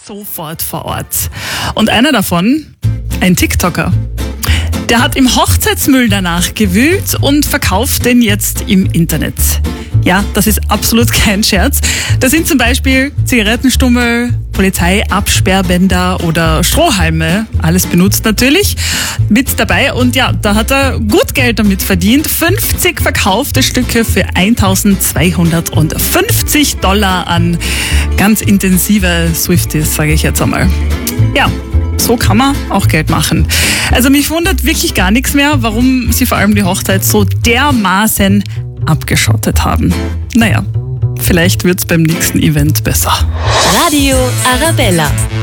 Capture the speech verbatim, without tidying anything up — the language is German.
sofort vor Ort. Und einer davon, ein TikToker. Der hat im Hochzeitsmüll danach gewühlt und verkauft den jetzt im Internet. Ja, das ist absolut kein Scherz. Da sind zum Beispiel Zigarettenstummel, Polizeiabsperrbänder oder Strohhalme, alles benutzt natürlich, mit dabei. Und ja, da hat er gut Geld damit verdient. fünfzig verkaufte Stücke für eintausendzweihundertfünfzig Dollar an ganz intensive Swifties, sage ich jetzt einmal. Ja. So kann man auch Geld machen. Also mich wundert wirklich gar nichts mehr, warum sie vor allem die Hochzeit so dermaßen abgeschottet haben. Naja, vielleicht wird's beim nächsten Event besser. Radio Arabella.